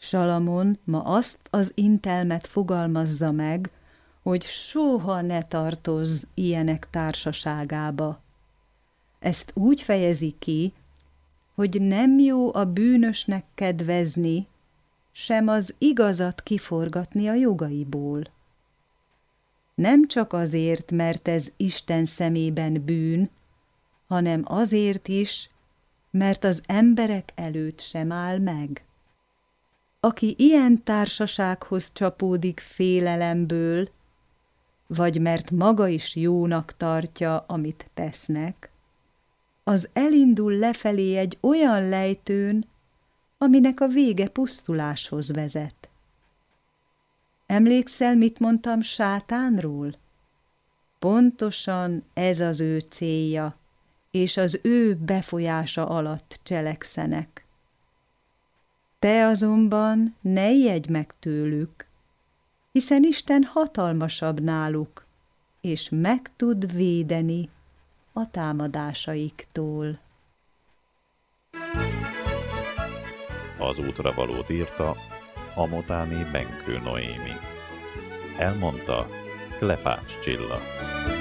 Salamon ma azt az intelmet fogalmazza meg, hogy soha ne tartozz ilyenek társaságába. Ezt úgy fejezi ki, hogy nem jó a bűnösnek kedvezni, sem az igazat kiforgatni a jogaiból. Nem csak azért, mert ez Isten szemében bűn, hanem azért is, mert az emberek előtt sem áll meg. Aki ilyen társasághoz csapódik félelemből, vagy mert maga is jónak tartja, amit tesznek, az elindul lefelé egy olyan lejtőn, aminek a vége pusztuláshoz vezet. Emlékszel, mit mondtam Sátánról? Pontosan ez az ő célja, és az ő befolyása alatt cselekszenek. Te azonban ne ijedj meg tőlük, hiszen Isten hatalmasabb náluk, és meg tud védeni a támadásaiktól. Az útravalót írta a motáni Benkő Noémi. Elmondta Klepács Csilla.